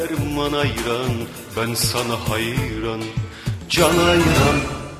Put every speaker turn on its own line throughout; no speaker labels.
Derman ayıran, ben sana hayran, can ayıran.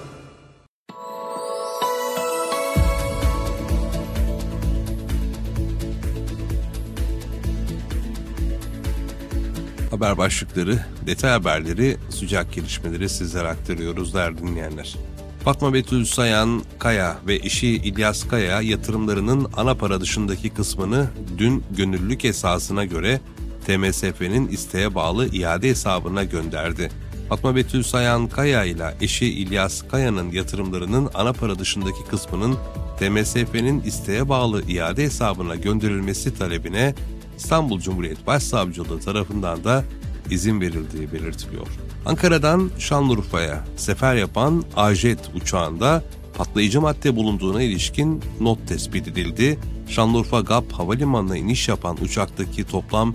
Haber başlıkları, detay haberleri, sıcak gelişmeleri sizlere aktarıyoruz değerli dinleyenler. Fatma Betül Sayan Kaya ve eşi İlyas Kaya yatırımlarının ana para dışındaki kısmını dün gönüllülük esasına göre TMSF'nin isteğe bağlı iade hesabına gönderdi. Fatma Betül Sayan Kaya ile eşi İlyas Kaya'nın yatırımlarının ana para dışındaki kısmının TMSF'nin isteğe bağlı iade hesabına gönderilmesi talebine İstanbul Cumhuriyet Başsavcılığı tarafından da izin verildiği belirtiliyor. Ankara'dan Şanlıurfa'ya sefer yapan A-Jet uçağında patlayıcı madde bulunduğuna ilişkin not tespit edildi. Şanlıurfa GAP Havalimanı'na iniş yapan uçaktaki toplam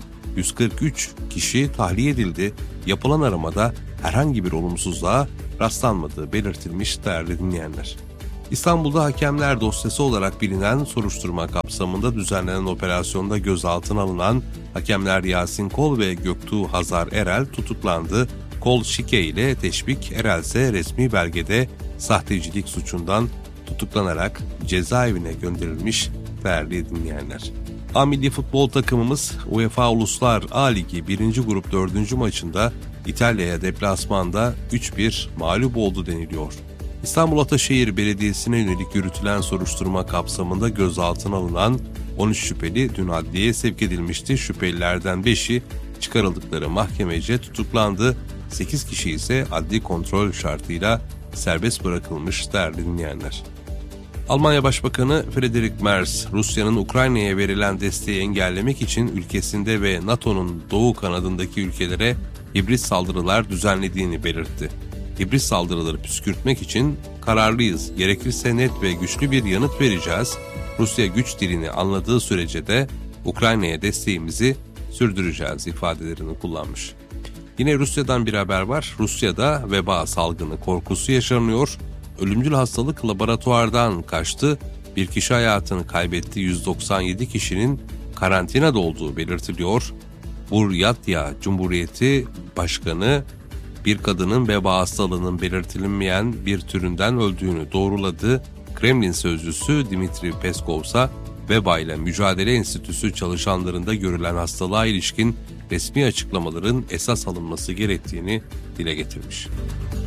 143 kişi tahliye edildi. Yapılan aramada herhangi bir olumsuzluğa rastlanmadığı belirtilmiş değerli dinleyenler. İstanbul'da hakemler dosyası olarak bilinen soruşturma kapsamında düzenlenen operasyonda gözaltına alınan hakemler Yasin Kol ve Göktuğ Hazar Erel tutuklandı. Kol şike ile teşvik, Erel ise resmi belgede sahtecilik suçundan tutuklanarak cezaevine gönderilmiş değerli dinleyenler. A milli futbol takımımız UEFA Uluslar A Ligi 1. Grup 4. maçında İtalya'ya deplasmanda 3-1 mağlup oldu deniliyor. İstanbul Ataşehir Belediyesi'ne yönelik yürütülen soruşturma kapsamında gözaltına alınan 13 şüpheli dün adliyeye sevk edilmişti. Şüphelilerden 5'i çıkarıldıkları mahkemece tutuklandı. 8 kişi ise adli kontrol şartıyla serbest bırakılmış değerli dinleyenler. Almanya Başbakanı Friedrich Merz, Rusya'nın Ukrayna'ya verilen desteği engellemek için ülkesinde ve NATO'nun doğu kanadındaki ülkelere hibrit saldırılar düzenlediğini belirtti. Hibrit saldırıları püskürtmek için kararlıyız, gerekirse net ve güçlü bir yanıt vereceğiz. Rusya güç dilini anladığı sürece de Ukrayna'ya desteğimizi sürdüreceğiz ifadelerini kullanmış. Yine Rusya'dan bir haber var. Rusya'da veba salgını korkusu yaşanıyor. Ölümcül hastalık laboratuvardan kaçtı. Bir kişi hayatını kaybetti. 197 kişinin karantinada olduğu belirtiliyor. Buryatya Cumhuriyeti Başkanı bir kadının veba hastalığının belirtilinmeyen bir türünden öldüğünü doğruladı. Kremlin sözcüsü Dmitri Peskov ise Veba ile Mücadele Enstitüsü çalışanlarında görülen hastalığa ilişkin resmi açıklamaların esas alınması gerektiğini dile getirmiş.